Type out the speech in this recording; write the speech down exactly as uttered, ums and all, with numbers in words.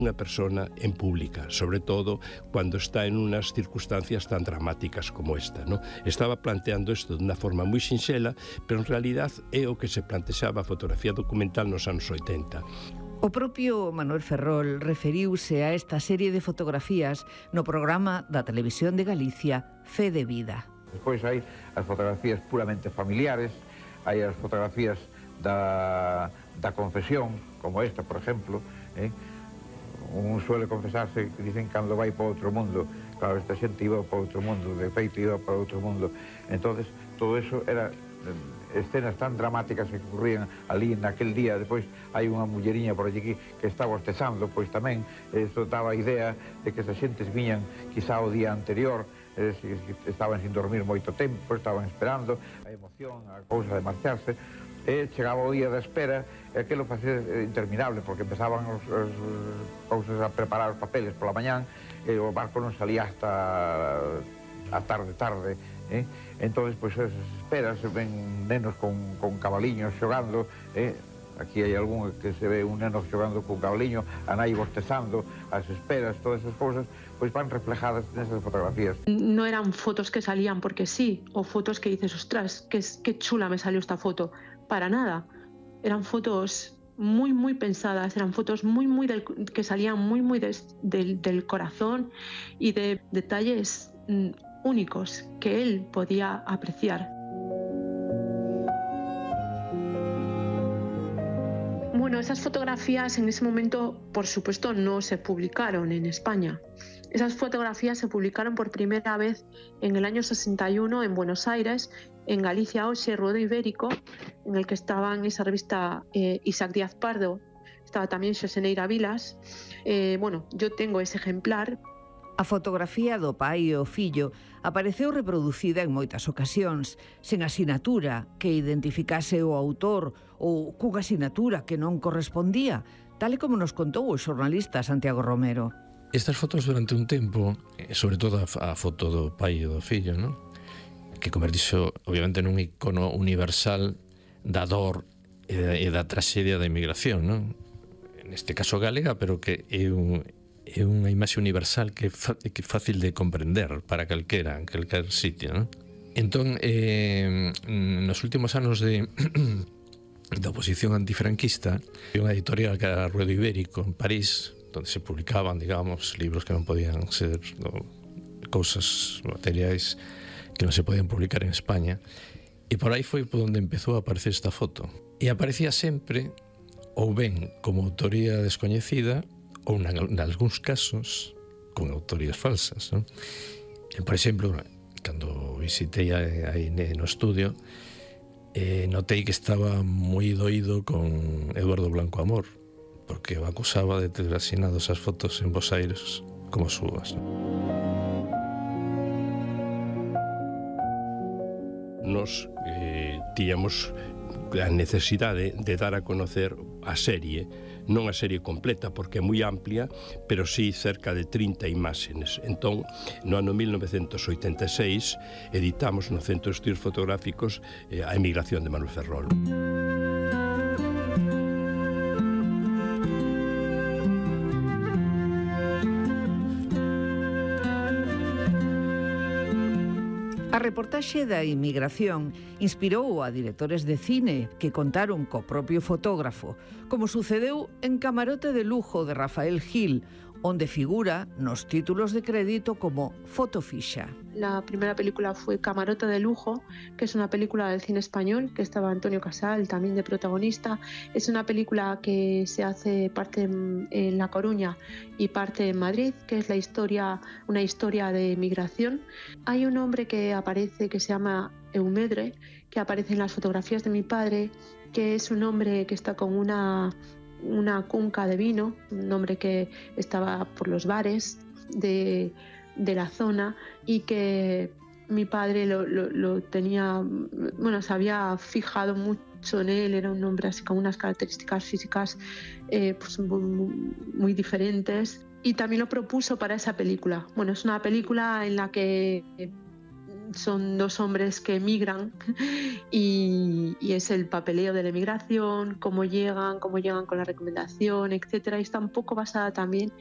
unha persona en pública, sobre todo cuando está en unas circunstancias tan dramáticas como esta, ¿no? Estaba planteando isto de unha forma moi sinxela, pero en realidad é o que se plantexaba a fotografía documental nos anos oitenta. O propio Manuel Ferrol referiuse a esta serie de fotografías no programa da Televisión de Galicia Fe de Vida. Despois hai as fotografías puramente familiares, hai as fotografías da, da confesión, como esta, por exemplo, eh? Un suele confesarse que dicen cando vai para outro mundo. Claro, esta xente iba para outro mundo, de feito iba para outro mundo. Entonces, todo eso era escenas tan dramáticas que ocurrían ali naquel día. Depois hai unha mulleriña por allí que está bostezando, pois tamén isto daba a idea de que esas xentes viñan quizá o día anterior, eh, estaban sin dormir moito tempo, estaban esperando a emoción, a cousa de marcharse. E chegaba o día da espera e aquilo facía interminable, porque empezaban os, os cousas a preparar os papeles pola mañán e o barco non salía hasta a tarde tarde, eh? Entón, pois, as esperas, ven nenos con, con cabaliños xogando, eh? Aquí hai algún que se ve un neno xogando con cabaliño, a nai bostezando, as esperas, todas esas cousas, pois van reflejadas nesas fotografías. No eran fotos que salían porque sí, o fotos que dices, ostras, que, que chula me salió esta foto. Para nada. Eran fotos muy, muy pensadas, eran fotos muy, muy del, que salían muy, muy des, del, del corazón y de detalles mm, únicos que él podía apreciar. Bueno, esas fotografías en ese momento, por supuesto, no se publicaron en España. Esas fotografías se publicaron por primera vez en el año sesenta y uno en Buenos Aires, en Galicia Hoxe, Ruedo Ibérico, en el que estaba en esa revista eh, Isaac Díaz Pardo, estaba también Xoseneira Vilas. Eh, bueno, yo tengo ese ejemplar. A fotografía do pai e o fillo apareceu reproducida en moitas ocasións, sen asinatura que identificase o autor ou cunha asinatura que non correspondía, tal e como nos contou o xornalista Santiago Romero. Estas fotos durante un tempo, sobre todo a foto do pai e do fillo, ¿no?, que convertixo obviamente nun icono universal da dor e da traxedia da inmigración, ¿no?, neste caso galega, pero que é un é unha imaxe universal que é fácil de comprender para calquera, en calquer sitio, ¿no? Entón, eh, nos últimos anos de da oposición antifranquista, hai unha editorial que era Ruedo Ibérico en París, onde se publicaban, digamos, libros que non podían ser, no, cousas materiais que non se podían publicar en España, e por aí foi por onde empezou a aparecer esta foto. E aparecía sempre ou ben como autoría descoñecida ou en algúns casos con autorías falsas, ¿no? E, por exemplo, cando visitei aí no estudio, eh, notei que estaba moi doído con Eduardo Blanco Amor, porque o acusaba de ter asinado esas fotos en Bos Aires como súas. Nos eh, tíamos a necesidade de dar a conocer a serie, non a serie completa porque é moi amplia, pero sí cerca de trinta imágenes. Entón, no ano mil novecentos oitenta e seis editamos no Centro de Estudios Fotográficos eh, a emigración de Manuel Ferrol. A reportaxe da inmigración inspirou a directores de cine que contaron co propio fotógrafo, como sucedeu en Camarote de Lujo de Rafael Gil, onde figura nos títulos de crédito como fotofixa. La primera película fue Camarote de Lujo, que es una película del cine español, que estaba Antonio Casal también de protagonista. Es una película que se hace parte en La Coruña y parte en Madrid, que es la historia, una historia de migración. Hay un hombre que aparece que se llama Eumedre, que aparece en las fotografías de mi padre, que es un hombre que está con una una cunca de vino, un hombre que estaba por los bares de, de la zona y que mi padre lo, lo, lo tenía, bueno, se había fijado mucho en él, era un hombre así con unas características físicas eh, pues muy, muy diferentes, y también lo propuso para esa película. Bueno, es una película en la que son dos hombres que emigran y, y es el papeleo de la emigración, cómo llegan, cómo llegan con la recomendación, etcétera. Y está un poco basada también